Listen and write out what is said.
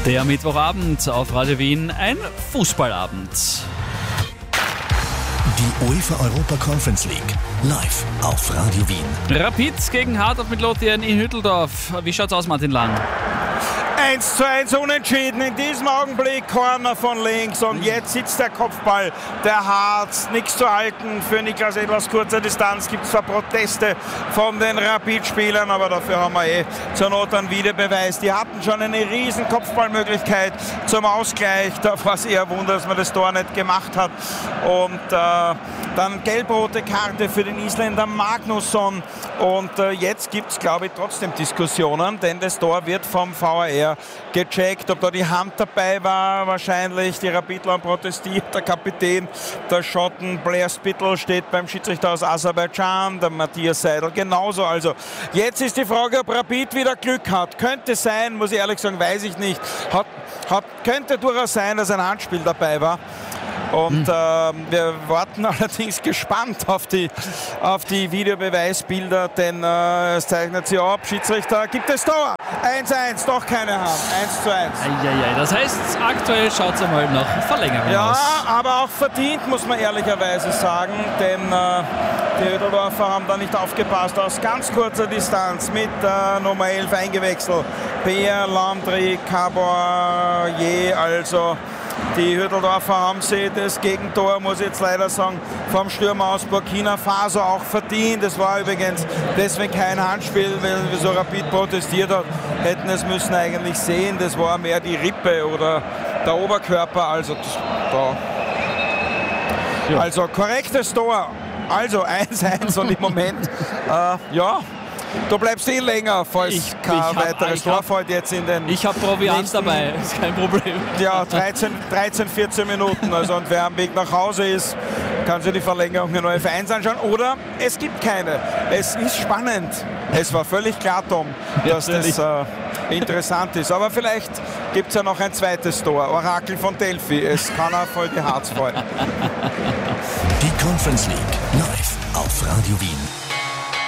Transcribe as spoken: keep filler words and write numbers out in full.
Der Mittwochabend auf Radio Wien, ein Fußballabend. Die UEFA Europa Conference League, live auf Radio Wien. Rapid gegen Hardorf mit Lothian in Hütteldorf. Wie schaut's aus, Martin Lang? eins zu eins unentschieden, in diesem Augenblick Corner von links und jetzt sitzt der Kopfball, der Harz, nichts zu halten für Niklas Edl aus kurzer Distanz, gibt es zwar Proteste von den Rapid-Spielern, aber dafür haben wir eh zur Not einen Videobeweis. Die hatten schon eine riesen Kopfballmöglichkeit zum Ausgleich, da war es eher Wunder, dass man das Tor nicht gemacht hat und äh, dann gelb-rote Karte für den Isländer Magnusson und äh, jetzt gibt es, glaube ich, trotzdem Diskussionen, denn das Tor wird vom V A R gecheckt, ob da die Hand dabei war, wahrscheinlich. Die Rapidler haben protestiert, der Kapitän der Schotten Blair Spittle steht beim Schiedsrichter aus Aserbaidschan, der Matthias Seidel genauso. Also jetzt ist die Frage, ob Rapid wieder Glück hat. Könnte sein, muss ich ehrlich sagen, weiß ich nicht. Hat, hat, könnte durchaus sein, dass ein Handspiel dabei war. Und äh, wir warten allerdings gespannt auf die, auf die Videobeweisbilder, denn äh, es zeichnet sich ab. Schiedsrichter gibt es Tor. eins zu eins, doch keine Hand. eins zu eins. Eieiei, das heißt, aktuell schaut es einmal nach Verlängerung ja, aus. Ja, aber auch verdient, muss man ehrlicherweise sagen, denn äh, die Hütteldorfer haben da nicht aufgepasst. Aus ganz kurzer Distanz mit äh, Nummer elf eingewechselt. Pierre Landry Caboyer, also die Hütteldorfer haben sie das Gegentor, muss ich jetzt leider sagen, vom Stürmer aus Burkina Faso auch verdient. Das war übrigens deswegen kein Handspiel, weil so Rapid protestiert hat. Hätten es müssen eigentlich sehen, das war mehr die Rippe oder der Oberkörper. Also, das, da. Ja. Also korrektes Tor. Also eins zu eins und im Moment, äh, ja. Du bleibst eh länger, falls ich, kein ich weiteres Tor fällt jetzt in den... Ich habe Proviant dabei, ist kein Problem. Ja, dreizehn, dreizehn, vierzehn Minuten. Also und wer am Weg nach Hause ist, kann sich die Verlängerung der neue Vereins anschauen. Oder es gibt keine. Es ist spannend. Es war völlig klar, Tom, dass ja, das äh, interessant ist. Aber vielleicht gibt es ja noch ein zweites Tor. Orakel von Delphi. Es kann auch voll die Harz fallen. Die Conference League live auf Radio Wien.